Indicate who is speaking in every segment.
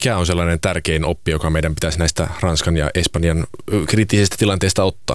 Speaker 1: mikä on sellainen tärkein oppi, joka meidän pitäisi näistä Ranskan ja Espanjan kriittisistä tilanteista ottaa?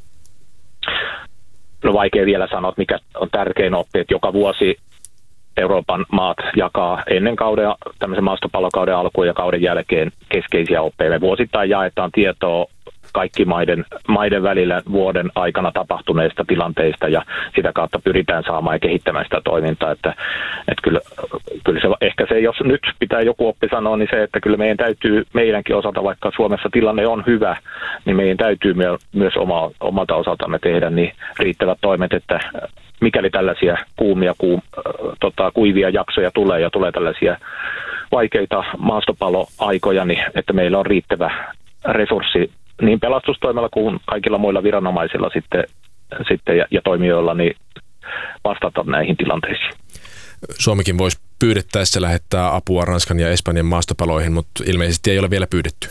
Speaker 2: No vaikea vielä sanoa, että mikä on tärkein oppi, että joka vuosi Euroopan maat jakaa ennen tämmöisen maastopallokauden alkuun ja kauden jälkeen keskeisiä oppeja. Me vuosittain jaetaan tietoa kaikki maiden välillä vuoden aikana tapahtuneista tilanteista ja sitä kautta pyritään saamaan ja kehittämään sitä toimintaa. Että kyllä se, ehkä se, jos nyt pitää joku oppi sanoa, niin se, että kyllä meidänkin osalta, vaikka Suomessa tilanne on hyvä, niin meidän täytyy myös omalta osaltamme tehdä niin riittävät toimet, että mikäli tällaisia kuivia jaksoja tulee ja tulee tällaisia vaikeita maastopalloaikoja, niin että meillä on riittävä resurssi niin pelastustoimella kuin kaikilla muilla viranomaisilla sitten ja toimijoilla niin vastata näihin tilanteisiin.
Speaker 1: Suomikin voisi pyydettäessä lähettää apua Ranskan ja Espanjan maastopaloihin, mutta ilmeisesti ei ole vielä pyydetty.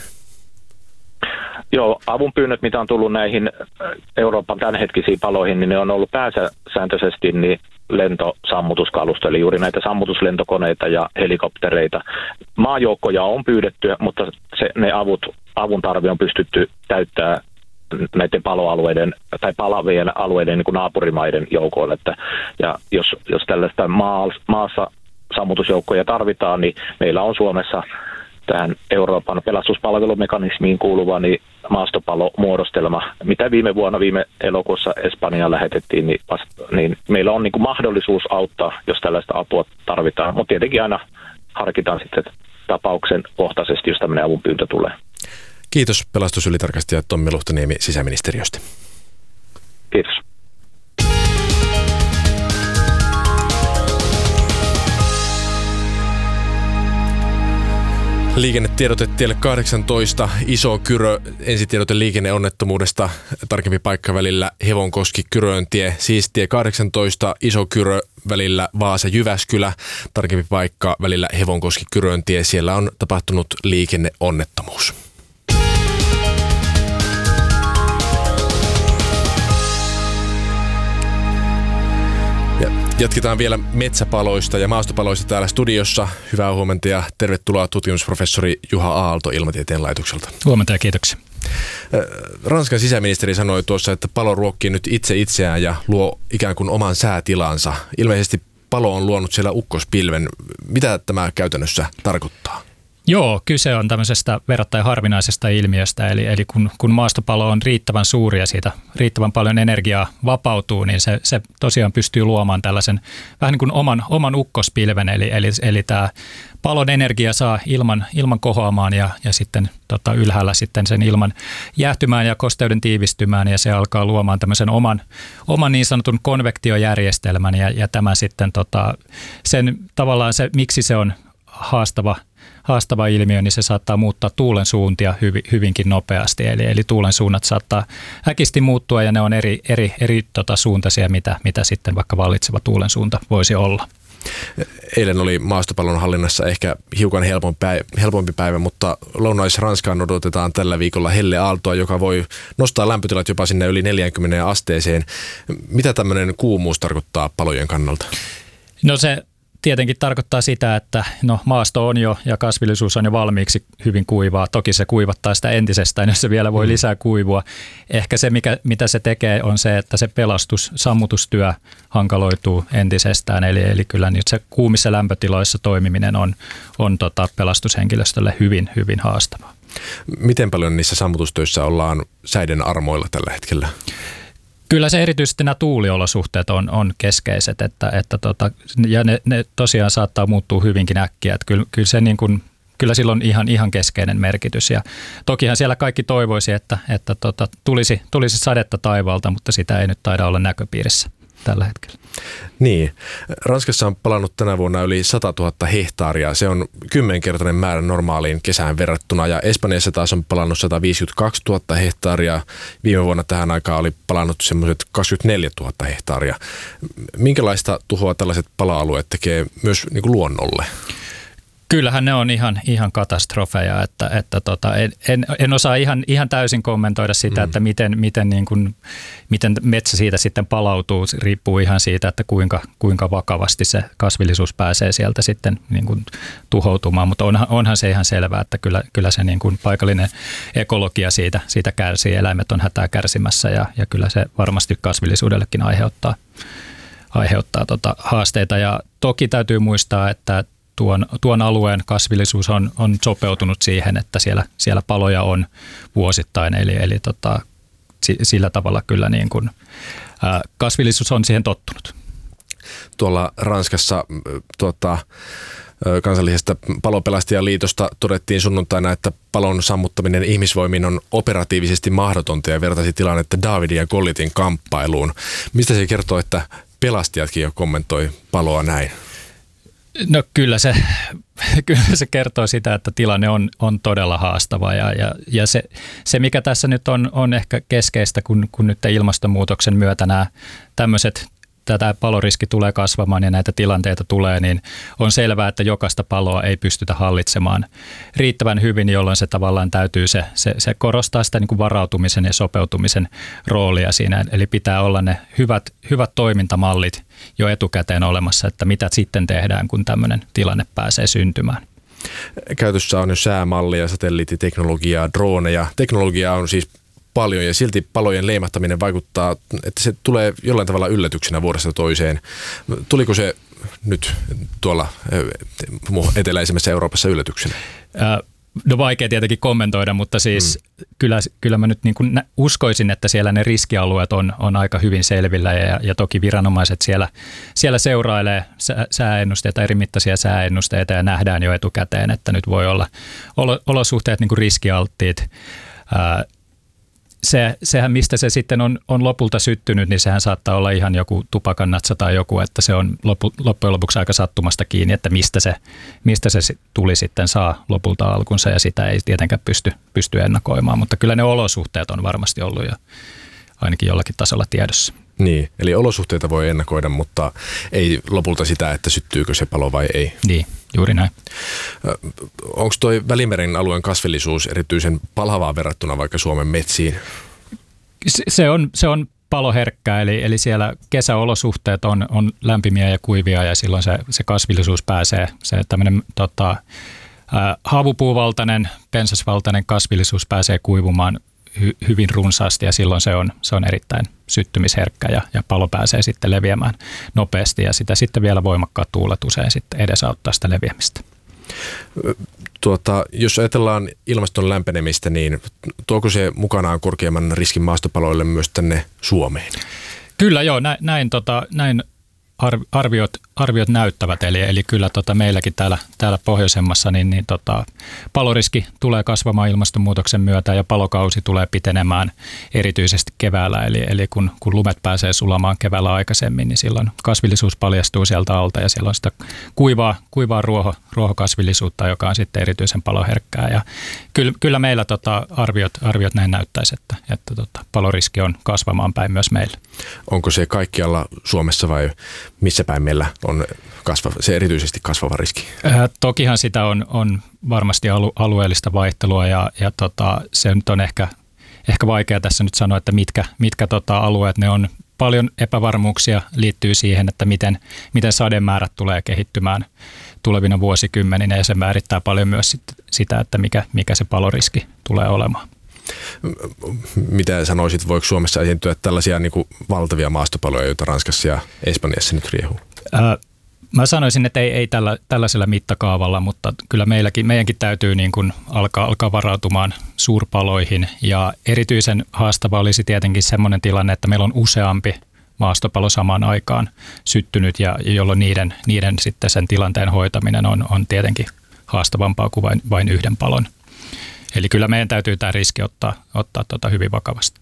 Speaker 2: Joo, avunpyynnöt, mitä on tullut näihin Euroopan tämänhetkisiin paloihin, niin ne on ollut pääsääntöisesti niin lentosammutuskalusto, eli juuri näitä sammutuslentokoneita ja helikoptereita. Maajoukkoja on pyydetty, mutta ne avun tarve on pystytty täyttämään näiden paloalueiden tai palavien alueiden niin kuin naapurimaiden joukoille. Ja jos tällaista maassa sammutusjoukkoja tarvitaan, niin meillä on Suomessa tähän Euroopan pelastuspalvelumekanismiin kuuluva niin maastopalomuodostelma, mitä viime elokuussa Espanjaan lähetettiin, niin meillä on niin kuin mahdollisuus auttaa, jos tällaista apua tarvitaan, mutta tietenkin aina harkitaan sitten tapauksen kohtaisesti, jos tämmöinen avunpyyntö tulee.
Speaker 1: Kiitos pelastusylitarkastaja Tommi Luhtaniemi sisäministeriöstä.
Speaker 2: Kiitos.
Speaker 1: Liikennetiedote tielle 18, Iso Kyrö, ensitiedote liikenneonnettomuudesta, tarkempi paikka välillä Hevonkoski-Kyröntie, siis tie 18, Iso Kyrö välillä Vaasa-Jyväskylä, tarkempi paikka välillä Hevonkoski-Kyröntie, siellä on tapahtunut liikenneonnettomuus. Jatketaan vielä metsäpaloista ja maastopaloista täällä studiossa. Hyvää huomenta ja tervetuloa tutkimusprofessori Juha Aalto Ilmatieteen laitokselta.
Speaker 3: Huomenta ja kiitoksia.
Speaker 1: Ranskan sisäministeri sanoi tuossa, että palo ruokkii nyt itseään ja luo ikään kuin oman säätilansa. Ilmeisesti palo on luonut siellä ukkospilven. Mitä tämä käytännössä tarkoittaa?
Speaker 3: Joo, kyse on tämmöisestä verrattain harvinaisesta ilmiöstä, eli kun maastopalo on riittävän suuri ja siitä riittävän paljon energiaa vapautuu, niin se tosiaan pystyy luomaan tällaisen vähän niin kuin oman ukkospilven, eli tämä palon energia saa ilman kohoamaan ja sitten ylhäällä sitten sen ilman jäähtymään ja kosteuden tiivistymään, ja se alkaa luomaan tämmöisen oman niin sanotun konvektiojärjestelmän, ja tämä sitten sen tavallaan se, miksi se on haastava ilmiö, niin se saattaa muuttaa tuulen suuntia hyvinkin nopeasti. Eli tuulen suunnat saattaa äkisti muuttua ja ne on eri suuntaisia, mitä sitten vaikka vallitseva tuulen suunta voisi olla.
Speaker 1: Eilen oli maastopallon hallinnassa ehkä hiukan helpompi päivä, mutta Lounais-Ranskaan odotetaan tällä viikolla helleaaltoa, joka voi nostaa lämpötilat jopa sinne yli 40 asteeseen. Mitä tämmöinen kuumuus tarkoittaa palojen kannalta?
Speaker 3: No se tietenkin tarkoittaa sitä, että maasto on jo ja kasvillisuus on jo valmiiksi hyvin kuivaa. Toki se kuivattaa sitä entisestään, jos se vielä voi lisää kuivua. Ehkä se, mitä se tekee, on se, että se sammutustyö hankaloituu entisestään. Eli kyllä nyt se kuumissa lämpötiloissa toimiminen on pelastushenkilöstölle hyvin, hyvin haastavaa.
Speaker 1: Miten paljon niissä sammutustöissä ollaan säiden armoilla tällä hetkellä?
Speaker 3: Kyllä se erityisesti nämä tuuliolosuhteet on keskeiset, ja ne tosiaan saattaa muuttua hyvinkin äkkiä. Että kyllä sillä on ihan keskeinen merkitys. Ja tokihan siellä kaikki toivoisi, että tulisi sadetta taivaalta, mutta sitä ei nyt taida olla näköpiirissä tällä hetkellä.
Speaker 1: Niin. Ranskassa on palannut tänä vuonna yli 100 000 hehtaaria. Se on 10-kertainen määrä normaaliin kesään verrattuna. Ja Espanjassa taas on palannut 152 000 hehtaaria. Viime vuonna tähän aikaan oli palannut semmoiset 24 000 hehtaaria. Minkälaista tuhoa tällaiset pala-alueet tekee myös niin kuin luonnolle?
Speaker 3: Kyllähän ne on ihan katastrofeja, että en osaa ihan täysin kommentoida sitä, että miten metsä siitä sitten palautuu. Se riippuu ihan siitä, että kuinka vakavasti se kasvillisuus pääsee sieltä sitten niin kuin tuhoutumaan, mutta onhan se ihan selvää, että kyllä se niin kuin paikallinen ekologia siitä kärsii, eläimet on hätää kärsimässä ja kyllä se varmasti kasvillisuudellekin aiheuttaa haasteita ja toki täytyy muistaa, että tuon alueen kasvillisuus on sopeutunut siihen, että siellä paloja on vuosittain, eli sillä tavalla kyllä niin kuin, kasvillisuus on siihen tottunut.
Speaker 1: Tuolla Ranskassa kansallisesta palopelastajaliitosta todettiin sunnuntaina, että palon sammuttaminen ihmisvoimin on operatiivisesti mahdotonta ja vertaisi tilannetta Davidin ja Goliatin kamppailuun. Mistä se kertoo, että pelastajatkin jo kommentoi paloa näin?
Speaker 3: No kyllä se kertoo sitä, että tilanne on todella haastava ja se mikä tässä nyt on ehkä keskeistä, kun nyt ilmastonmuutoksen myötä nämä tätä paloriski tulee kasvamaan ja näitä tilanteita tulee, niin on selvää, että jokaista paloa ei pystytä hallitsemaan riittävän hyvin, jolloin se tavallaan täytyy se korostaa sitä niin kuin varautumisen ja sopeutumisen roolia siinä. Eli pitää olla ne hyvät toimintamallit jo etukäteen olemassa, että mitä sitten tehdään, kun tämmöinen tilanne pääsee syntymään.
Speaker 1: Käytössä on jo säämallia, satelliittiteknologiaa, droneja. Teknologiaa on siis paljon ja silti palojen leimahtaminen vaikuttaa, että se tulee jollain tavalla yllätyksenä vuodesta toiseen. Tuliko se nyt tuolla eteläisemmässä Euroopassa yllätyksenä?
Speaker 3: No vaikea tietenkin kommentoida, mutta siis kyllä mä nyt niin kuin uskoisin, että siellä ne riskialueet on aika hyvin selvillä ja toki viranomaiset siellä seurailee sääennusteita, eri mittaisia sääennusteita ja nähdään jo etukäteen, että nyt voi olla olosuhteet niin kuin riskialttiit. Sehän, mistä se sitten on lopulta syttynyt, niin sehän saattaa olla ihan joku tupakannatsa tai joku, että se on loppujen lopuksi aika sattumasta kiinni, että mistä se tuli sitten saa lopulta alkunsa ja sitä ei tietenkään pysty ennakoimaan, mutta kyllä ne olosuhteet on varmasti ollut jo ainakin jollakin tasolla tiedossa.
Speaker 1: Niin, eli olosuhteita voi ennakoida, mutta ei lopulta sitä, että syttyykö se palo vai ei.
Speaker 3: Niin, juuri näin.
Speaker 1: Onko toi Välimeren alueen kasvillisuus erityisen palhavaa verrattuna vaikka Suomen metsiin?
Speaker 3: Se on paloherkkää, eli siellä kesäolosuhteet on lämpimiä ja kuivia ja silloin se kasvillisuus pääsee, se tämmöinen havupuuvaltainen, pensasvaltainen kasvillisuus pääsee kuivumaan hyvin runsaasti ja silloin se on erittäin syttymisherkkä ja palo pääsee sitten leviämään nopeasti ja sitä sitten vielä voimakkaat tuulet usein sitten edesauttaa sitä leviämistä.
Speaker 1: Jos ajatellaan ilmaston lämpenemistä, niin tuoko se mukanaan korkeamman riskin maastopaloille myös tänne Suomeen?
Speaker 3: Kyllä joo, näin arviot näyttävät, eli kyllä meilläkin täällä pohjoisemmassa niin paloriski tulee kasvamaan ilmastonmuutoksen myötä ja palokausi tulee pitenemään erityisesti keväällä, eli kun lumet pääsee sulamaan keväällä aikaisemmin, niin silloin kasvillisuus paljastuu sieltä alta ja siellä on sitä kuivaa ruohokasvillisuutta, joka on sitten erityisen paloherkkää ja kyllä meillä arviot näin näyttäisi, että paloriski on kasvamaan päin myös meillä.
Speaker 1: Onko se kaikkialla Suomessa vai missä päin meillä on se erityisesti kasvava riski?
Speaker 3: Tokihan sitä on varmasti alueellista vaihtelua ja se nyt on ehkä vaikea tässä nyt sanoa, että mitkä alueet ne on. Paljon epävarmuuksia liittyy siihen, että miten sademäärät tulee kehittymään tulevina vuosikymmeninä ja se määrittää paljon myös sitä, että mikä se paloriski tulee olemaan.
Speaker 1: Mitä sanoisit, voiko Suomessa esiintyä tällaisia niin kuin valtavia maastopaloja, joita Ranskassa ja Espanjassa nyt riehuu?
Speaker 3: Mä sanoisin, että ei tällaisella mittakaavalla, mutta kyllä meidänkin täytyy niin kuin alkaa varautumaan suurpaloihin ja erityisen haastava olisi tietenkin semmoinen tilanne, että meillä on useampi maastopalo samaan aikaan syttynyt ja jolloin niiden sitten sen tilanteen hoitaminen on tietenkin haastavampaa kuin vain yhden palon. Eli kyllä meidän täytyy tämä riski ottaa hyvin vakavasti.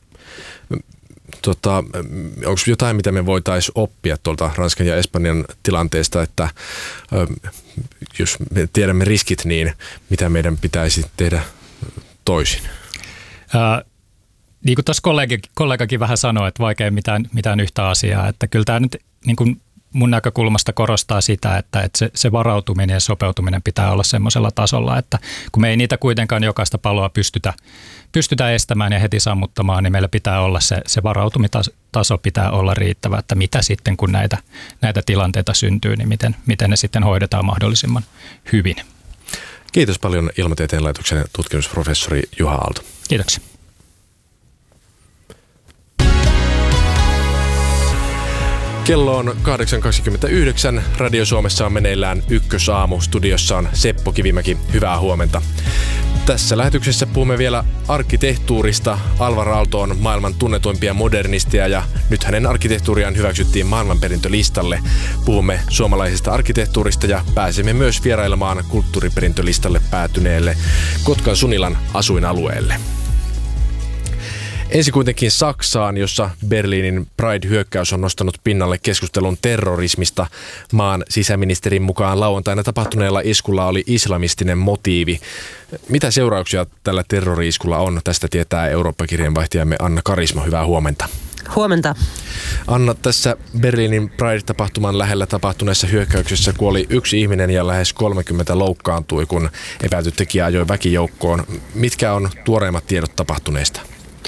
Speaker 1: Onko jotain, mitä me voitaisiin oppia tuolta Ranskan ja Espanjan tilanteesta, että jos me tiedämme riskit, niin mitä meidän pitäisi tehdä toisin?
Speaker 3: Niin kuin tuossa kollegakin vähän sanoi, että vaikea mitään yhtä asiaa, että kyllä tämä nyt niin kuin mun näkökulmasta korostaa sitä, että se varautuminen ja sopeutuminen pitää olla semmoisella tasolla, että kun me ei niitä kuitenkaan jokaista paloa pystytä estämään ja heti sammuttamaan, niin meillä pitää olla se varautumitaso pitää olla riittävä, että mitä sitten kun näitä tilanteita syntyy, niin miten ne sitten hoidetaan mahdollisimman hyvin.
Speaker 1: Kiitos paljon Ilmatieteen laitoksen tutkimusprofessori Juha Aalto.
Speaker 3: Kiitoksia.
Speaker 1: Kello on 8.29. Radio Suomessa on meneillään Ykkösaamu. Studiossa on Seppo Kivimäki. Hyvää huomenta. Tässä lähetyksessä puhumme vielä arkkitehtuurista. Alvar Aalto on maailman tunnetuimpia modernistia ja nyt hänen arkkitehtuuriaan hyväksyttiin maailmanperintölistalle. Puhumme suomalaisesta arkkitehtuurista ja pääsemme myös vierailemaan kulttuuriperintölistalle päätyneelle Kotkan Sunilan asuinalueelle. Ensi kuitenkin Saksaan, jossa Berliinin Pride-hyökkäys on nostanut pinnalle keskustelun terrorismista. Maan sisäministerin mukaan lauantaina tapahtuneella iskulla oli islamistinen motiivi. Mitä seurauksia tällä terrori-iskulla on? Tästä tietää Eurooppa-kirjeenvaihtajamme Anna Karisma. Hyvää huomenta.
Speaker 4: Huomenta.
Speaker 1: Anna, tässä Berliinin Pride-tapahtuman lähellä tapahtuneessa hyökkäyksessä kuoli 1 ihminen ja lähes 30 loukkaantui, kun epäilty tekijä ajoi väkijoukkoon. Mitkä on tuoreimmat tiedot tapahtuneesta?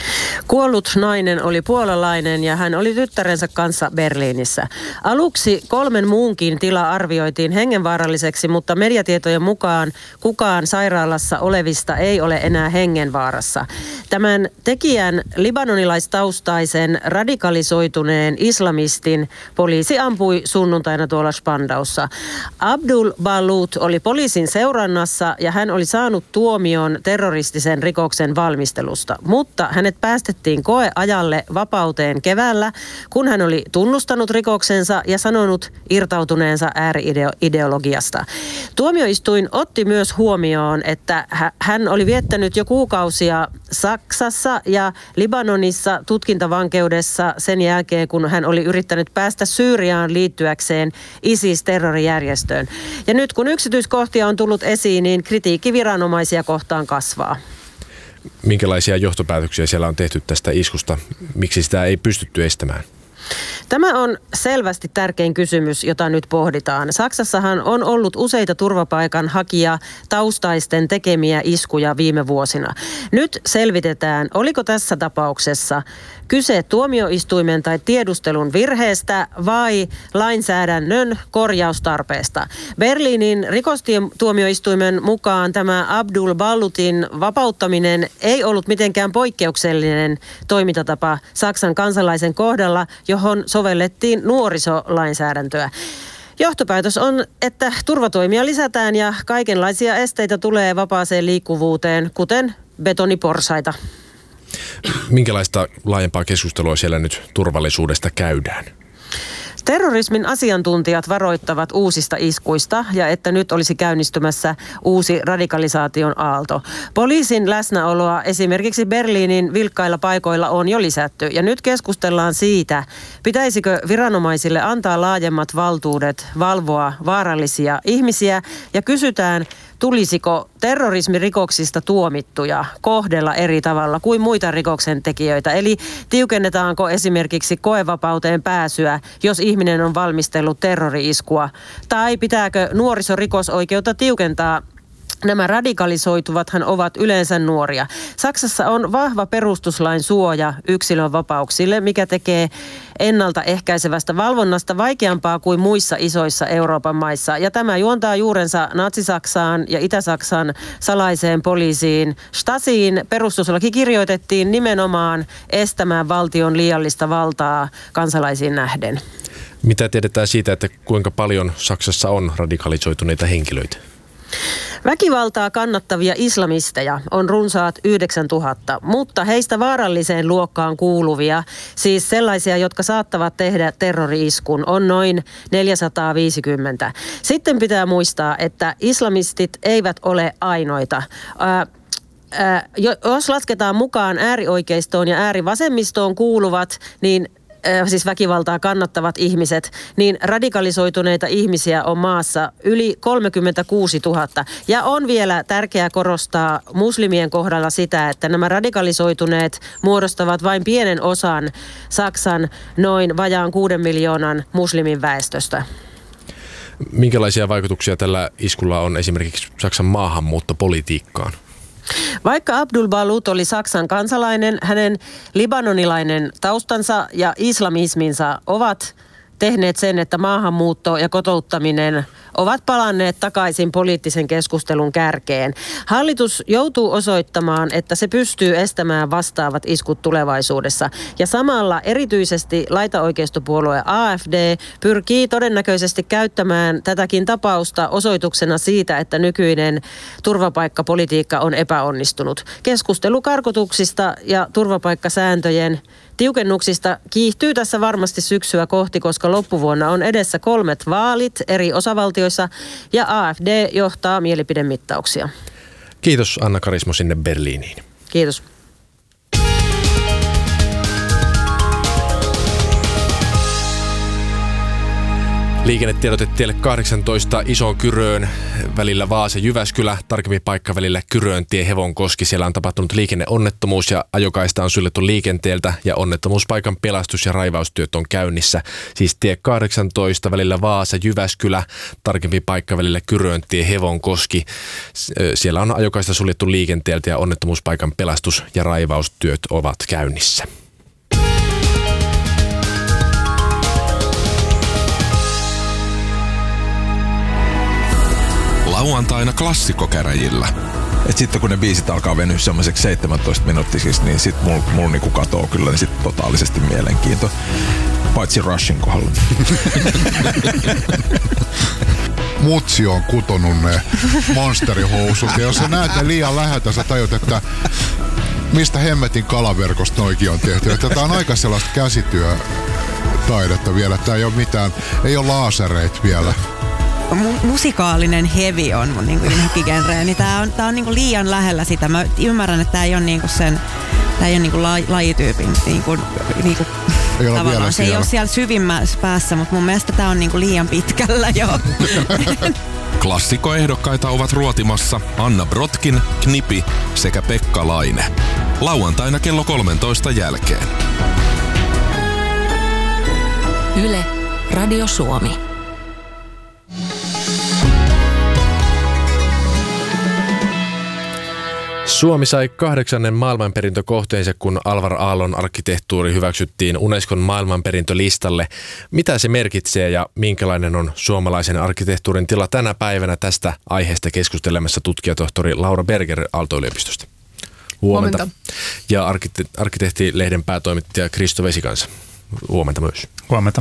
Speaker 4: Kuollut nainen oli puolalainen ja hän oli tyttärensä kanssa Berliinissä. Aluksi 3 muunkin tila arvioitiin hengenvaaralliseksi, mutta mediatietojen mukaan kukaan sairaalassa olevista ei ole enää hengenvaarassa. Tämän tekijän libanonilaistaustaisen radikalisoituneen islamistin poliisi ampui sunnuntaina tuolla Spandaussa. Abdul Balut oli poliisin seurannassa ja hän oli saanut tuomion terroristisen rikoksen valmistelusta, mutta hänet päästettiin koeajalle vapauteen keväällä, kun hän oli tunnustanut rikoksensa ja sanonut irtautuneensa ääri-ideologiasta. Tuomioistuin otti myös huomioon, että hän oli viettänyt jo kuukausia Saksassa ja Libanonissa tutkintavankeudessa sen jälkeen, kun hän oli yrittänyt päästä Syyriaan liittyäkseen ISIS-terrorijärjestöön. Ja nyt kun yksityiskohtia on tullut esiin, niin kritiikki viranomaisia kohtaan kasvaa.
Speaker 1: Minkälaisia johtopäätöksiä siellä on tehty tästä iskusta? Miksi sitä ei pystytty estämään?
Speaker 4: Tämä on selvästi tärkein kysymys, jota nyt pohditaan. Saksassahan on ollut useita turvapaikanhakija taustaisten tekemiä iskuja viime vuosina. Nyt selvitetään, oliko tässä tapauksessa kyse tuomioistuimen tai tiedustelun virheestä vai lainsäädännön korjaustarpeesta. Berliinin rikostuomioistuimen mukaan tämä Abdul Balutin vapauttaminen ei ollut mitenkään poikkeuksellinen toimintatapa Saksan kansalaisen kohdalla, johon sovellettiin nuorisolainsäädäntöä. Johtopäätös on, että turvatoimia lisätään ja kaikenlaisia esteitä tulee vapaaseen liikkuvuuteen, kuten betoniporsaita.
Speaker 1: Minkälaista laajempaa keskustelua siellä nyt turvallisuudesta käydään?
Speaker 4: Terrorismin asiantuntijat varoittavat uusista iskuista ja että nyt olisi käynnistymässä uusi radikalisaation aalto. Poliisin läsnäoloa esimerkiksi Berliinin vilkkailla paikoilla on jo lisätty ja nyt keskustellaan siitä, pitäisikö viranomaisille antaa laajemmat valtuudet valvoa vaarallisia ihmisiä ja kysytään, tulisiko terrorismirikoksista tuomittuja kohdella eri tavalla kuin muita rikoksentekijöitä? Eli tiukennetaanko esimerkiksi koevapauteen pääsyä, jos ihminen on valmistellut terrori-iskua? Tai pitääkö nuorisorikosoikeutta tiukentaa? Nämä radikalisoituvathan ovat yleensä nuoria. Saksassa on vahva perustuslain suoja yksilön vapauksille, mikä tekee ennaltaehkäisevästä valvonnasta vaikeampaa kuin muissa isoissa Euroopan maissa. Ja tämä juontaa juurensa Natsi-Saksaan ja Itä-Saksan salaiseen poliisiin. Stasiin perustuslaki kirjoitettiin nimenomaan estämään valtion liiallista valtaa kansalaisiin nähden.
Speaker 1: Mitä tiedetään siitä, että kuinka paljon Saksassa on radikalisoituneita henkilöitä?
Speaker 4: Väkivaltaa kannattavia islamisteja on runsaat 9000, mutta heistä vaaralliseen luokkaan kuuluvia, siis sellaisia, jotka saattavat tehdä terrori-iskun, on noin 450. Sitten pitää muistaa, että islamistit eivät ole ainoita. Jos lasketaan mukaan äärioikeistoon ja äärivasemmistoon kuuluvat, niin siis väkivaltaa kannattavat ihmiset, niin radikalisoituneita ihmisiä on maassa yli 36 000. Ja on vielä tärkeää korostaa muslimien kohdalla sitä, että nämä radikalisoituneet muodostavat vain pienen osan Saksan noin vajaan 6 miljoonan muslimin väestöstä.
Speaker 1: Minkälaisia vaikutuksia tällä iskulla on esimerkiksi Saksan maahanmuuttopolitiikkaan?
Speaker 4: Vaikka Abdul Balut oli Saksan kansalainen, hänen libanonilainen taustansa ja islamisminsa ovat tehneet sen, että maahanmuutto ja kotouttaminen ovat palanneet takaisin poliittisen keskustelun kärkeen. Hallitus joutuu osoittamaan, että se pystyy estämään vastaavat iskut tulevaisuudessa. Ja samalla erityisesti laitaoikeistopuolue AfD pyrkii todennäköisesti käyttämään tätäkin tapausta osoituksena siitä, että nykyinen turvapaikkapolitiikka on epäonnistunut. Keskustelu karkotuksista ja turvapaikkasääntöjen tiukennuksista kiihtyy tässä varmasti syksyä kohti, koska loppuvuonna on edessä 3 vaalit eri osavaltioissa ja AfD johtaa mielipidemittauksia.
Speaker 1: Kiitos Anna Karismo sinne Berliiniin.
Speaker 4: Kiitos.
Speaker 1: Liikennetiedote tielle 18 Isoon Kyröön välillä Vaasa-Jyväskylä, tarkemmin paikka välillä Kyröntie Hevonkoski. Siellä on tapahtunut liikenneonnettomuus ja ajokaista on suljettu liikenteeltä ja onnettomuuspaikan pelastus- ja raivaustyöt on käynnissä. Siis tie 18 välillä Vaasa-Jyväskylä, tarkemmin paikka välillä Kyröntie Hevonkoski. Siellä on ajokaista suljettu liikenteeltä ja onnettomuuspaikan pelastus- ja raivaustyöt ovat käynnissä.
Speaker 5: Lauantaina klassikkokäräjillä.
Speaker 6: Et sitten kun ne biisit alkaa venyä semmoiseksi 17 minuuttisiksi, niin sit mulla niinku katoo kyllä niin sit totaalisesti mielenkiinto. Paitsi Rushin kohdalla.
Speaker 7: Mutsi on kutonut ne monsterihousut. Ja jos sä näet ne liian läheltä, sä tajut, että mistä hemmetin kalaverkosta noikin on tehty. Että tää on aika sellaista käsityötaidetta vielä. Tää ei ole mitään, ei ole laasereita vielä.
Speaker 8: Musikaalinen heavy on mun niinku inhokkigenre, niin tää on niinku liian lähellä sitä. Mä ymmärrän, että tää ei ole niinku sen, tää ei ole niinku lajityypin niinku
Speaker 7: ei ole
Speaker 8: tavallaan. Se ei ole siellä syvimmässä päässä, mutta mun mielestä tää on niinku liian pitkällä jo.
Speaker 5: Klassikkoehdokkaita ovat ruotimassa Anna Brotkin, Knipi sekä Pekka Laine. Lauantaina kello 13 jälkeen.
Speaker 9: Yle, Radio Suomi.
Speaker 1: Suomi sai 8. maailmanperintökohteensa, kun Alvar Aallon arkkitehtuuri hyväksyttiin Unescon maailmanperintölistalle. Mitä se merkitsee ja minkälainen on suomalaisen arkkitehtuurin tila tänä päivänä? Tästä aiheesta keskustelemassa tutkijatohtori Laura Berger Aalto-yliopistosta. Huomenta. Ja arkkitehtilehden päätoimittaja Kristo Vesikansa. Huomenta myös.
Speaker 3: Huomenta.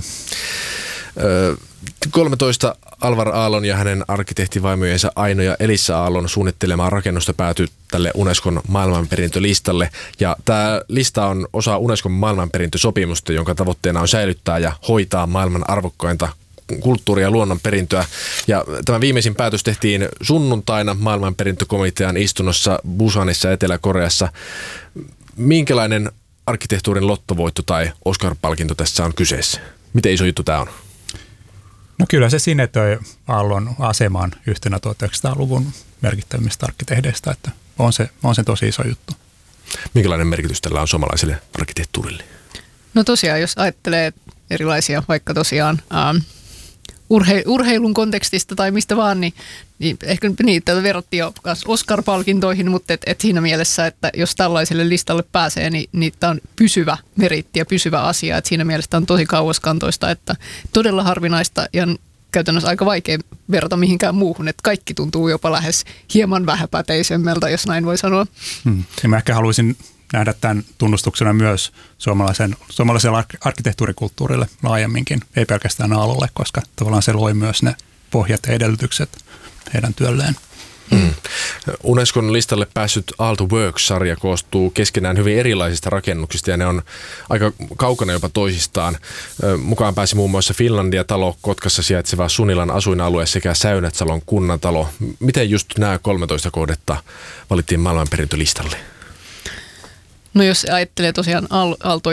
Speaker 1: 13 Alvar Aallon ja hänen arkkitehtivaimojensa Aino ja Elissa Aallon suunnittelemaa rakennusta päätyi tälle Unescon maailmanperintölistalle. Ja tämä lista on osa Unescon maailmanperintösopimusta, jonka tavoitteena on säilyttää ja hoitaa maailman arvokkainta kulttuuri- ja luonnonperintöä. Ja tämä viimeisin päätös tehtiin sunnuntaina maailmanperintökomitean istunnossa Busanissa Etelä-Koreassa. Minkälainen arkkitehtuurin lottovoitto tai Oscar-palkinto tässä on kyseessä? Miten iso juttu tämä on?
Speaker 3: No kyllä se sinetöi Aallon asemaan yhtenä 1900-luvun merkittävimmistä arkkitehdeistä, että on se tosi iso juttu.
Speaker 1: Minkälainen merkitys tällä on suomalaiselle arkkitehtuurille?
Speaker 10: No tosiaan, jos ajattelee erilaisia vaikka tosiaan urheilun kontekstista tai mistä vaan, niin ehkä niitä verrattiin jo Oscar-palkintoihin, mutta et siinä mielessä, että jos tällaiselle listalle pääsee, niin tämä on pysyvä meritti ja pysyvä asia. Et siinä mielessä on tosi kauaskantoista, että todella harvinaista ja käytännössä aika vaikea verrata mihinkään muuhun, että kaikki tuntuu jopa lähes hieman vähäpäteisemmältä, jos näin voi sanoa.
Speaker 3: Ja mä ehkä haluaisin nähdä tämän tunnustuksena myös suomalaiselle arkkitehtuurikulttuurille laajemminkin, ei pelkästään Aallolle, koska tavallaan se loi myös ne pohjat ja edellytykset heidän työlleen.
Speaker 1: Unescon listalle päässyt Aalto Works-sarja koostuu keskenään hyvin erilaisista rakennuksista ja ne on aika kaukana jopa toisistaan. Mukaan pääsi muun muassa Finlandia-talo, Kotkassa sijaitseva Sunilan asuinalue sekä Säynätsalon kunnantalo. Miten just nämä 13 kohdetta valittiin maailmanperintölistalle?
Speaker 10: No jos ajattelee tosiaan aaltojen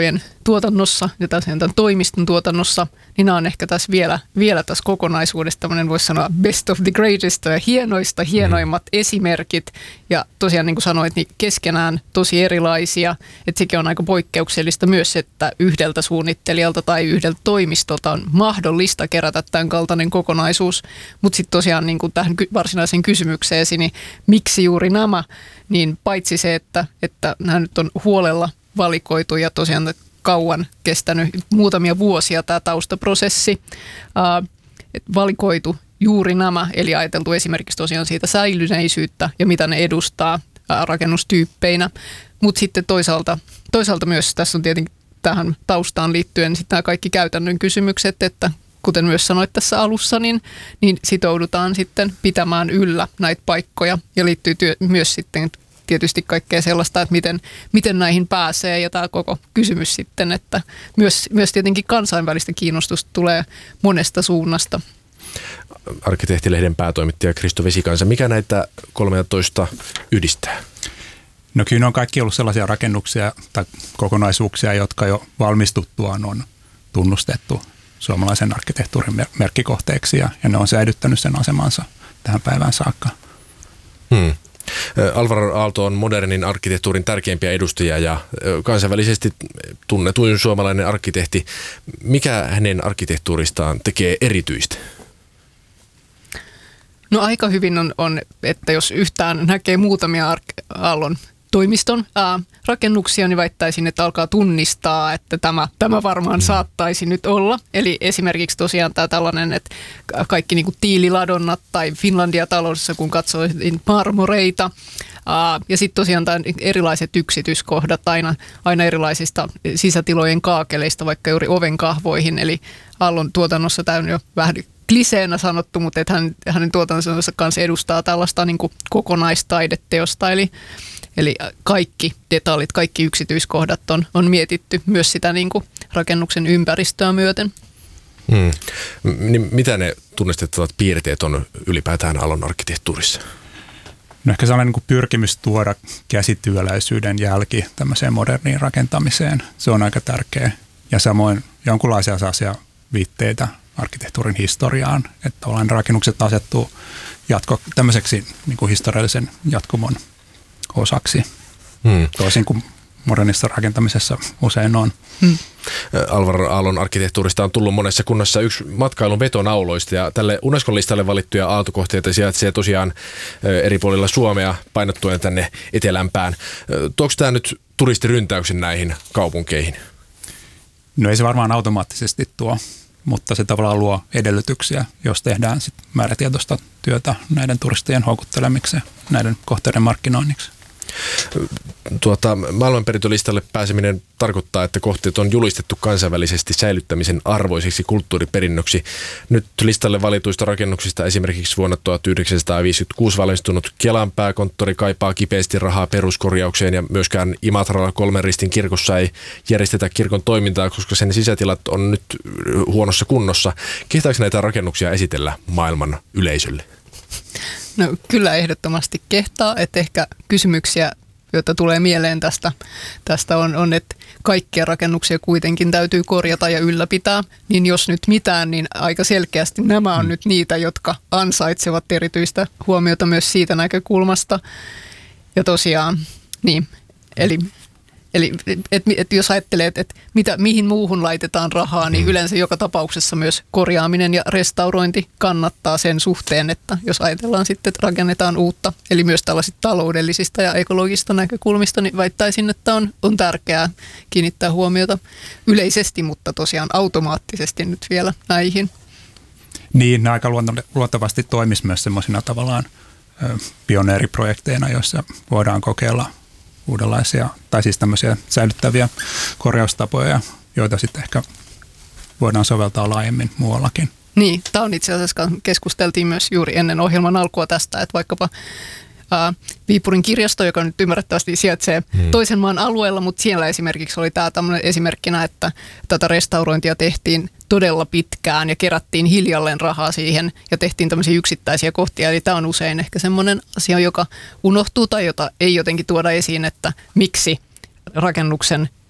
Speaker 10: tuotannossa ja tämän toimiston tuotannossa, niin nämä on ehkä tässä vielä tässä kokonaisuudessa tämmöinen, voisi sanoa best of the greatest ja hienoimmat esimerkit. Ja tosiaan niin kuin sanoit, niin keskenään tosi erilaisia, että sekin on aika poikkeuksellista myös, että yhdeltä suunnittelijalta tai yhdeltä toimistolta on mahdollista kerätä tämän kaltainen kokonaisuus. Mutta sitten tosiaan niin kuin tähän varsinaiseen kysymykseesi, niin miksi juuri nämä, niin paitsi se, että nämä nyt on huolella valikoitu ja tosiaan kauan kestänyt muutamia vuosia tämä taustaprosessi, valikoitu juuri nämä, eli ajateltu esimerkiksi tosiaan siitä säilyneisyyttä ja mitä ne edustaa rakennustyyppeinä, mutta sitten toisaalta myös tässä on tietenkin tähän taustaan liittyen sitten nämä kaikki käytännön kysymykset, että kuten myös sanoit tässä alussa, niin sitoudutaan sitten pitämään yllä näitä paikkoja ja liittyy myös sitten tietysti kaikkea sellaista, että miten näihin pääsee ja tämä koko kysymys sitten, että myös tietenkin kansainvälistä kiinnostusta tulee monesta suunnasta.
Speaker 1: Arkkitehtilehden päätoimittaja Kristo Vesikansa, mikä näitä 13 yhdistää?
Speaker 11: No kyllä on kaikki ollut sellaisia rakennuksia tai kokonaisuuksia, jotka jo valmistuttuaan on tunnustettu suomalaisen arkkitehtuurin merkkikohteeksi ja ne on säilyttänyt sen asemansa tähän päivään saakka.
Speaker 1: Alvar Aalto on modernin arkkitehtuurin tärkeimpiä edustajia ja kansainvälisesti tunnetuin suomalainen arkkitehti. Mikä hänen arkkitehtuuristaan tekee erityistä?
Speaker 10: No aika hyvin on että jos yhtään näkee muutamia Aallon toimiston rakennuksia, niin väittäisin, että alkaa tunnistaa, että tämä varmaan saattaisi nyt olla. Eli esimerkiksi tosiaan tämä tällainen, että kaikki niin kuin tiililadonnat tai Finlandia-taloudessa, kun katsoo marmoreita, ja sitten tosiaan tämän erilaiset yksityiskohdat aina erilaisista sisätilojen kaakeleista, vaikka juuri ovenkahvoihin. Eli Aallon tuotannossa tämä on jo vähän kliseenä sanottu, mutta että hänen tuotannonsa kanssa edustaa tällaista niin kuin kokonaistaideteosta, eli kaikki detaljit, kaikki yksityiskohdat on mietitty myös sitä niin kuin rakennuksen ympäristöä myöten.
Speaker 1: Niin mitä ne tunnistettavat piirteet on ylipäätään Aallon arkkitehtuurissa?
Speaker 11: No ehkä sellainen niin kuin pyrkimys tuoda käsityöläisyyden jälki tämmöiseen moderniin rakentamiseen. Se on aika tärkeä. Ja samoin jonkunlaisia viitteitä arkkitehtuurin historiaan, että tavallaan rakennukset asettuu tämmöiseksi niin kuin historiallisen jatkumon osaksi, toisin kuin modernissa rakentamisessa usein on.
Speaker 1: Alvar Aallon arkkitehtuurista on tullut monessa kunnassa yksi matkailun vetonauloista ja tälle Unescon-listalle valittuja aaltokohteita sijaitsee tosiaan eri puolilla Suomea painottuen tänne etelämpään. Tuoks tämä nyt turistiryntäyksen näihin kaupunkeihin?
Speaker 11: No ei se varmaan automaattisesti tuo, mutta se tavallaan luo edellytyksiä, jos tehdään sit määrätietoista työtä näiden turistien houkuttelemiseksi, näiden kohteiden markkinoinniksi.
Speaker 1: Maailmanperintölistalle pääseminen tarkoittaa, että kohteet on julistettu kansainvälisesti säilyttämisen arvoiseksi kulttuuriperinnöksi. Nyt listalle valituista rakennuksista esimerkiksi vuonna 1956 valmistunut Kelan pääkonttori kaipaa kipeästi rahaa peruskorjaukseen ja myöskään Imatralla 3 ristin kirkossa ei järjestetä kirkon toimintaa, koska sen sisätilat on nyt huonossa kunnossa. Kehtaako näitä rakennuksia esitellä maailman yleisölle?
Speaker 10: No kyllä ehdottomasti kehtaa, että ehkä kysymyksiä, joita tulee mieleen tästä on, että kaikkia rakennuksia kuitenkin täytyy korjata ja ylläpitää, niin jos nyt mitään, niin aika selkeästi nämä on nyt niitä, jotka ansaitsevat erityistä huomiota myös siitä näkökulmasta. Ja tosiaan, niin, eli jos ajattelee, että mihin muuhun laitetaan rahaa, niin yleensä joka tapauksessa myös korjaaminen ja restaurointi kannattaa sen suhteen, että jos ajatellaan sitten, että rakennetaan uutta, eli myös tällaisista taloudellisista ja ekologista näkökulmista, niin väittäisin, että on tärkeää kiinnittää huomiota yleisesti, mutta tosiaan automaattisesti nyt vielä näihin.
Speaker 11: Niin, ne aika luontevasti toimisi myös semmoisina tavallaan pioneeriprojekteina, joissa voidaan kokeilla uudenlaisia, tai siis tämmöisiä säilyttäviä korjaustapoja, joita sitten ehkä voidaan soveltaa laajemmin muuallakin.
Speaker 10: Niin, tämä on itse asiassa, keskusteltiin myös juuri ennen ohjelman alkua tästä, että vaikkapa Viipurin kirjasto, joka nyt ymmärrettävästi sijaitsee toisen maan alueella, mutta siellä esimerkiksi oli tämä tämmöinen esimerkkinä, että tätä restaurointia tehtiin todella pitkään ja kerättiin hiljalleen rahaa siihen ja tehtiin tämmöisiä yksittäisiä kohtia. Eli tämä on usein ehkä semmoinen asia, joka unohtuu tai jota ei jotenkin tuoda esiin, että miksi rakennuksen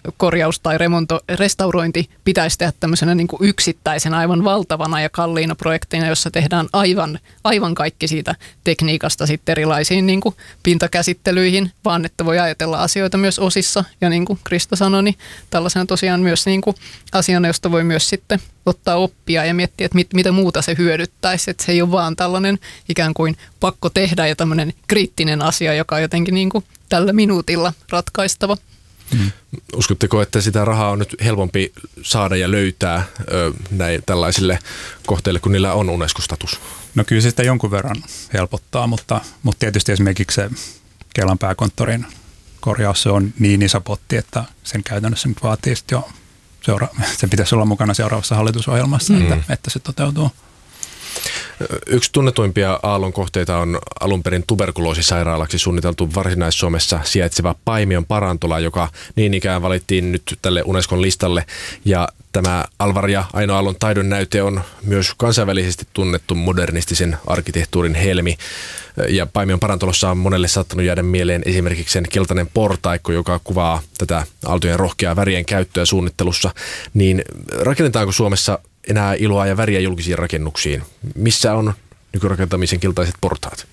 Speaker 10: korjaus tai restaurointi pitäisi tehdä tämmöisenä niin kuin yksittäisenä aivan valtavana ja kalliina projekteina, jossa tehdään aivan kaikki siitä tekniikasta sitten erilaisiin niin kuin pintakäsittelyihin, vaan että voi ajatella asioita myös osissa. Ja niin kuin Krista sanoi, niin tällaisena tosiaan myös niin kuin asiana, josta voi myös sitten ottaa oppia ja miettiä, että mitä muuta se hyödyttäisi. Että se ei ole vaan tällainen ikään kuin pakko tehdä ja tämmöinen kriittinen asia, joka on jotenkin niin kuin tällä minuutilla ratkaistava.
Speaker 1: Uskotteko, että sitä rahaa on nyt helpompi saada ja löytää näin tällaisille kohteille, kun niillä on UNESCO-status?
Speaker 11: No kyllä se sitä jonkun verran helpottaa, mutta tietysti esimerkiksi se Kelan pääkonttorin korjaus se on niin iso potti, että sen käytännössä nyt vaatii sitten jo se pitäisi olla mukana seuraavassa hallitusohjelmassa, että se toteutuu.
Speaker 1: Yksi tunnetuimpia Aallon kohteita on alun perin tuberkuloosisairaalaksi suunniteltu Varsinais-Suomessa sijaitseva Paimion parantola, joka niin ikään valittiin nyt tälle Unescon listalle. Ja tämä Alvar ja Aino Aallon taidon näyte on myös kansainvälisesti tunnettu modernistisen arkkitehtuurin helmi. Ja Paimion parantolossa on monelle saattanut jäädä mieleen esimerkiksi sen keltainen portaikko, joka kuvaa tätä aaltojen rohkeaa värien käyttöä suunnittelussa. Niin rakennetaanko Suomessa enää iloa ja väriä julkisiin rakennuksiin? Missä on nykyrakentamisen kiltaiset portaat?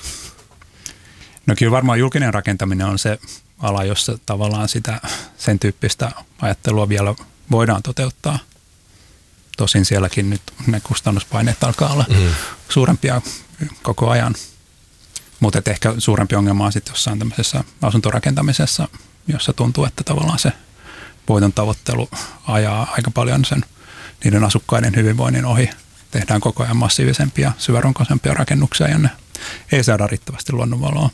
Speaker 11: No kyllä varmaan julkinen rakentaminen on se ala, jossa tavallaan sen tyyppistä ajattelua vielä voidaan toteuttaa. Tosin sielläkin nyt ne kustannuspaineet alkaa olla suurempia koko ajan. Mutta ehkä suurempi ongelma on sitten jossain tämmöisessä asuntorakentamisessa, jossa tuntuu, että tavallaan se voiton tavoittelu ajaa aika paljon niiden asukkaiden hyvinvoinnin ohi. Tehdään koko ajan massiivisempia, syvärunkoisempia rakennuksia, jonne ei saada riittävästi luonnonvaloa.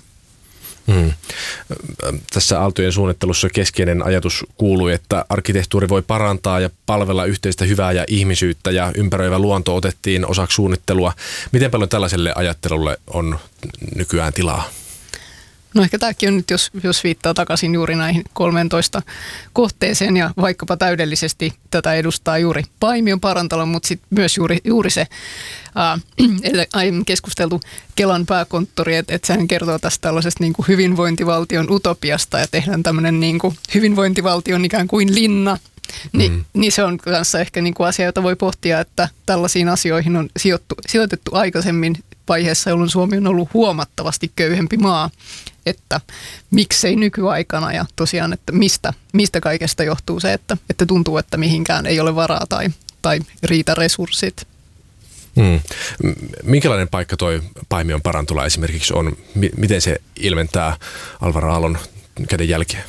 Speaker 1: Tässä aaltojen suunnittelussa keskeinen ajatus kuului, että arkkitehtuuri voi parantaa ja palvella yhteistä hyvää ja ihmisyyttä, ja ympäröivä luonto otettiin osaksi suunnittelua. Miten paljon tällaiselle ajattelulle on nykyään tilaa?
Speaker 10: No ehkä tämäkin on nyt, jos viittaa takaisin juuri näihin 13 kohteeseen ja vaikkapa täydellisesti tätä edustaa juuri Paimion parantalo, mutta sitten myös juuri se aiemmin keskusteltu Kelan pääkonttori, että sehän kertoo tästä tällaisesta niin kuin hyvinvointivaltion utopiasta ja tehdään tämmöinen niin kuin hyvinvointivaltion ikään kuin linna. Niin se on kanssa ehkä niin kuin asia, jota voi pohtia, että tällaisiin asioihin on sijoitettu aikaisemmin vaiheessa, jolloin Suomi on ollut huomattavasti köyhempi maa, että miksei nykyaikana ja tosiaan, että mistä kaikesta johtuu se, että tuntuu, että mihinkään ei ole varaa tai riitä resurssit.
Speaker 1: Minkälainen paikka toi Paimion parantola esimerkiksi on? Miten se ilmentää Alvar Aallon kädenjälkeä?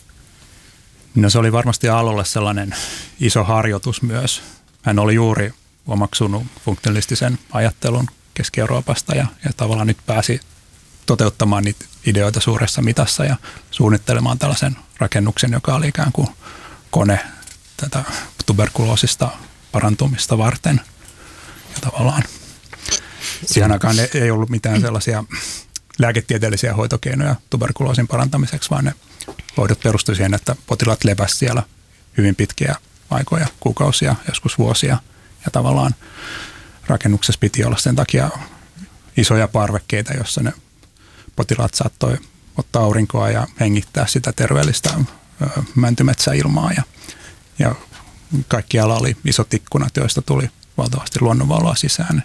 Speaker 11: No se oli varmasti Aallolle sellainen iso harjoitus myös. Hän oli juuri omaksunut funktionalistisen ajattelun Keski-Euroopasta ja tavallaan nyt pääsi toteuttamaan niitä ideoita suuressa mitassa ja suunnittelemaan tällaisen rakennuksen, joka oli ikään kuin kone tätä tuberkuloosista parantumista varten. Ja tavallaan siihen aikaan ei ollut mitään sellaisia lääketieteellisiä hoitokeinoja tuberkuloosin parantamiseksi, vaan ne hoidot perustui siihen, että potilaat lepäsivät siellä hyvin pitkiä aikoja, kuukausia, joskus vuosia. Ja tavallaan rakennuksessa piti olla sen takia isoja parvekkeita, jossa ne potilaat saattoi ottaa aurinkoa ja hengittää sitä terveellistä mäntymetsäilmaa. Ja kaikkialla oli isot ikkunat, joista tuli valtavasti luonnonvaloa sisään.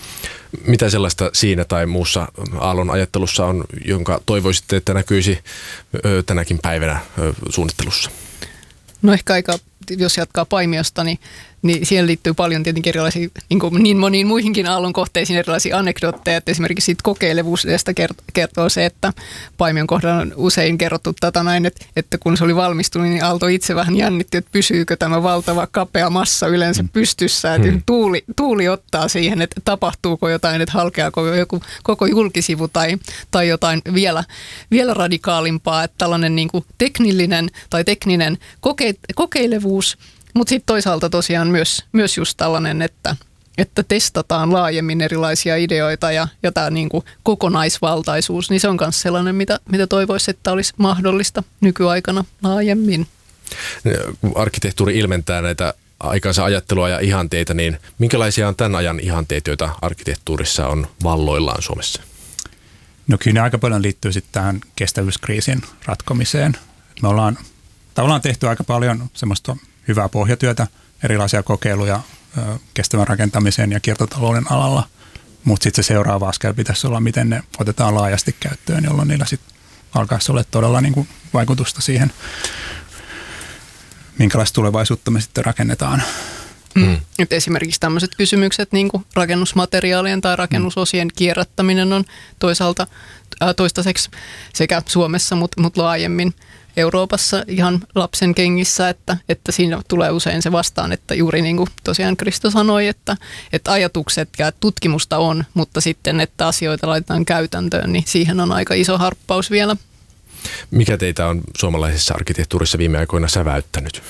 Speaker 1: Mitä sellaista siinä tai muussa Aallon ajattelussa on, jonka toivoisitte, että näkyisi tänäkin päivänä suunnittelussa?
Speaker 10: No ehkä aika, jos jatkaa Paimiosta, niin siihen liittyy paljon tietenkin erilaisia, niin moniin muihinkin Aallon kohteisiin erilaisia anekdootteja. Että esimerkiksi siitä kokeilevuudesta kertoo se, että Paimion kohdalla on usein kerrottu tätä näin, että kun se oli valmistunut, niin Aalto itse vähän jännitti, että pysyykö tämä valtava kapea massa yleensä pystyssä. Että tuuli ottaa siihen, että tapahtuuko jotain, että halkeako joku koko julkisivu tai jotain vielä radikaalimpaa. Että tällainen niin kuin tekninen kokeilevuus. Mutta sitten toisaalta tosiaan myös just tällainen, että testataan laajemmin erilaisia ideoita ja tämä niinku kokonaisvaltaisuus, niin se on myös sellainen, mitä toivoisi, että olisi mahdollista nykyaikana laajemmin.
Speaker 1: Arkkitehtuuri ilmentää näitä aikansa ajattelua ja ihanteita, niin minkälaisia on tämän ajan ihanteet, joita arkkitehtuurissa on valloillaan Suomessa? No
Speaker 11: kyllä ne aika paljon liittyy sitten tähän kestävyyskriisin ratkomiseen. Me ollaan tavallaan tehty aika paljon semmoista hyvää pohjatyötä, erilaisia kokeiluja kestävän rakentamisen ja kiertotalouden alalla, mutta sitten se seuraava askel pitäisi olla, miten ne otetaan laajasti käyttöön, jolloin niillä sitten alkaisi olla todella niin kuin vaikutusta siihen, minkälaista tulevaisuutta me sitten rakennetaan.
Speaker 10: Nyt esimerkiksi tämmöiset kysymykset, niin kuin rakennusmateriaalien tai rakennusosien kierrättäminen on toisaalta toistaiseksi sekä Suomessa, mutta laajemmin Euroopassa ihan lapsen kengissä, että siinä tulee usein se vastaan, että juuri niin kuin tosiaan Krista sanoi, että ajatukset ja tutkimusta on, mutta sitten, että asioita laitetaan käytäntöön, niin siihen on aika iso harppaus vielä.
Speaker 1: Mikä teitä on suomalaisessa arkkitehtuurissa viime aikoina säväyttänyt?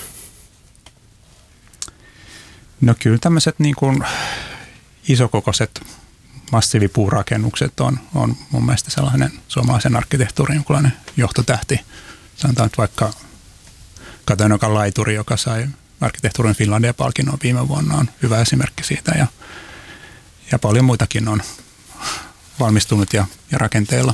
Speaker 11: No kyllä tämmöiset niin kuin isokokoiset massiivipuurakennukset on mun mielestä sellainen suomalaisen arkkitehtuurin jonkunlainen johtotähti. Sanotaan, että vaikka Katajanokan laituri, joka sai arkkitehtuurin Finlandia-palkinnon viime vuonna, on hyvä esimerkki siitä ja paljon muitakin on valmistunut ja rakenteilla.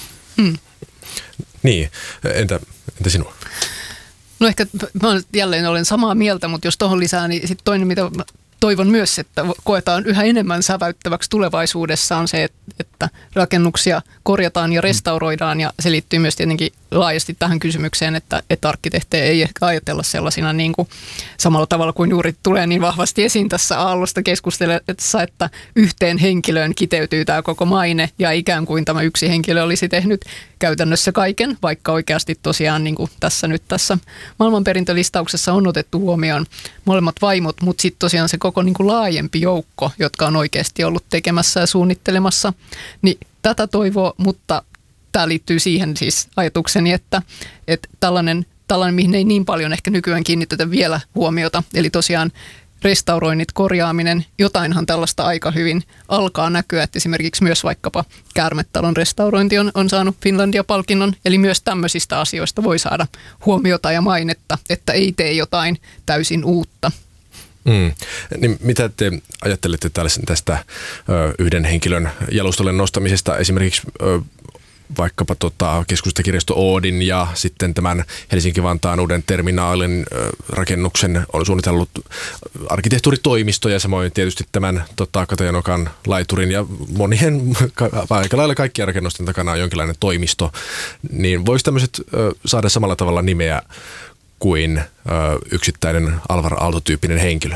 Speaker 1: Niin, entä sinua?
Speaker 10: No ehkä mä jälleen olen samaa mieltä, mutta jos tuohon lisää, niin sitten toinen, mitä toivon myös, että koetaan yhä enemmän säväyttäväksi tulevaisuudessa on se, että rakennuksia korjataan ja restauroidaan, ja se liittyy myös tietenkin laajasti tähän kysymykseen, että arkkitehtejä ei ehkä ajatella sellaisina niin kuin samalla tavalla kuin juuri tulee niin vahvasti esiin tässä aallosta keskustelussa, että yhteen henkilöön kiteytyy tämä koko maine ja ikään kuin tämä yksi henkilö olisi tehnyt käytännössä kaiken, vaikka oikeasti tosiaan niin kuin tässä maailmanperintölistauksessa on otettu huomioon molemmat vaimot, mutta sitten tosiaan se koko niin kuin laajempi joukko, jotka on oikeasti ollut tekemässä ja suunnittelemassa, niin tätä toivoa, mutta tämä liittyy siihen siis ajatukseni, että tällainen, mihin ei niin paljon ehkä nykyään kiinnitetä vielä huomiota, eli tosiaan restauroinnit, korjaaminen, jotainhan tällaista aika hyvin alkaa näkyä, että esimerkiksi myös vaikkapa Käärmetalon restaurointi on saanut Finlandia-palkinnon, eli myös tämmöisistä asioista voi saada huomiota ja mainetta, että ei tee jotain täysin uutta.
Speaker 1: Niin mitä te ajattelette tästä yhden henkilön jalustalle nostamisesta, esimerkiksi vaikkapa keskustakirjasto Oodin ja sitten tämän Helsinki-Vantaan uuden terminaalin rakennuksen on suunnitellut arkkitehtuuritoimisto ja samoin tietysti tämän Katajanokan laiturin ja monien aika lailla kaikkien rakennusten takana on jonkinlainen toimisto, niin voisi tämmöiset saada samalla tavalla nimeä kuin yksittäinen Alvar Aalto-tyyppinen henkilö?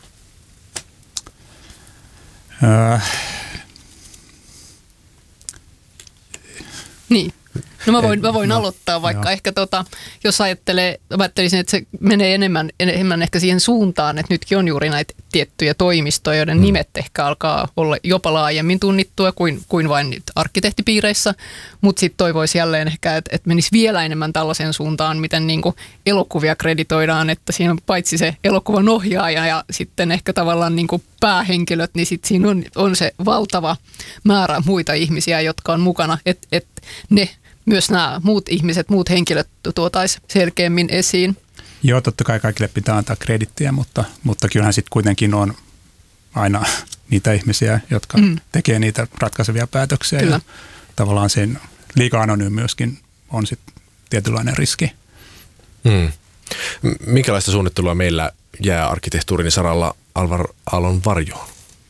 Speaker 10: Niin. No mä voin aloittaa vaikka ehkä jos ajattelisin, että se menee enemmän ehkä siihen suuntaan, että nytkin on juuri näitä tiettyjä toimistoja, joiden nimet ehkä alkaa olla jopa laajemmin tunnittua kuin vain nyt arkkitehtipiireissä, mutta sitten toivoisi jälleen ehkä, että menisi vielä enemmän tällaisen suuntaan, miten niinku elokuvia kreditoidaan, että siinä on paitsi se elokuvan ohjaaja ja sitten ehkä tavallaan niinku päähenkilöt, niin sitten siinä on se valtava määrä muita ihmisiä, jotka on mukana, että ne myös nämä muut ihmiset, muut henkilöt tuotaisiin selkeämmin esiin.
Speaker 11: Joo, totta kai kaikille pitää antaa kredittiä, mutta kyllähän sitten kuitenkin on aina niitä ihmisiä, jotka tekee niitä ratkaisevia päätöksiä. Kyllä. Ja tavallaan sen liikaa anonyymiyskin on sitten tietynlainen riski.
Speaker 1: Minkälaista suunnittelua meillä jää arkkitehtuurin saralla Alvar Aallon varjoon?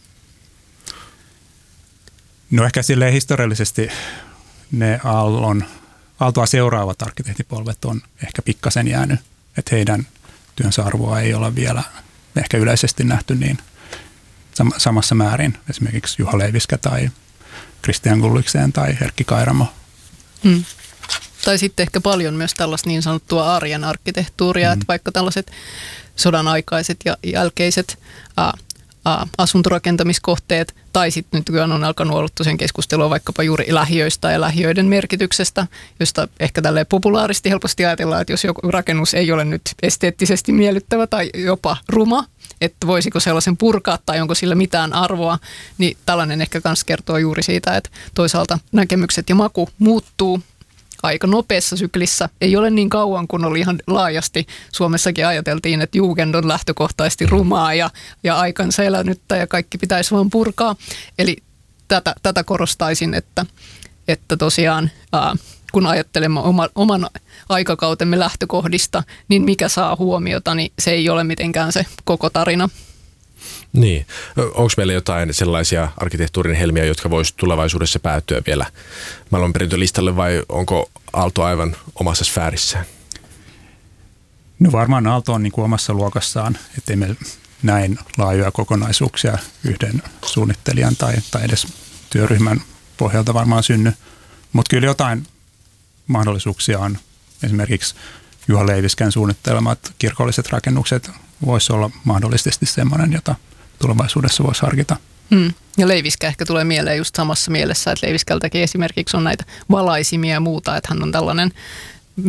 Speaker 11: No ehkä silleen historiallisesti ne Aaltoa seuraavat arkkitehtipolvet on ehkä pikkasen jäänyt, että heidän työnsä arvoa ei ole vielä ehkä yleisesti nähty niin samassa määrin. Esimerkiksi Juha Leiviskä tai Christian Gulliksen tai Erkki Kairamo.
Speaker 10: Tai sitten ehkä paljon myös tällaista niin sanottua arjen arkkitehtuuria, että vaikka tällaiset sodan aikaiset ja jälkeiset asuntorakentamiskohteet, tai sitten nyt on alkanut olla tosiaan keskustelua vaikkapa juuri lähiöistä ja lähiöiden merkityksestä, josta ehkä tälleen populaaristi helposti ajatellaan, että jos joku rakennus ei ole nyt esteettisesti miellyttävä tai jopa ruma, että voisiko sellaisen purkaa tai onko sillä mitään arvoa, niin tällainen ehkä myös kertoo juuri siitä, että toisaalta näkemykset ja maku muuttuu aika nopeassa syklissä. Ei ole niin kauan, kun oli ihan laajasti. Suomessakin ajateltiin, että Jugend on lähtökohtaisesti rumaa ja aikansa elänyttä ja kaikki pitäisi vaan purkaa. Eli tätä korostaisin, että tosiaan kun ajattelemme oman aikakautemme lähtökohdista, niin mikä saa huomiota, niin se ei ole mitenkään se koko tarina.
Speaker 1: Niin. Onko meillä jotain sellaisia arkkitehtuurin helmiä, jotka voisi tulevaisuudessa päätyä vielä maailmanperintölistalle, vai onko Aalto aivan omassa sfäärissään?
Speaker 11: No varmaan Aalto on niin kuin omassa luokassaan, ettei meillä näin laajoja kokonaisuuksia yhden suunnittelijan tai edes työryhmän pohjalta varmaan synny. Mutta kyllä jotain mahdollisuuksia on. Esimerkiksi Juha Leiviskän suunnittelemat kirkolliset rakennukset voisi olla mahdollisesti semmoinen, jota tulevaisuudessa voisi harkita.
Speaker 10: Ja Leiviskä ehkä tulee mieleen just samassa mielessä, että Leiviskältäkin esimerkiksi on näitä valaisimia ja muuta, että hän on tällainen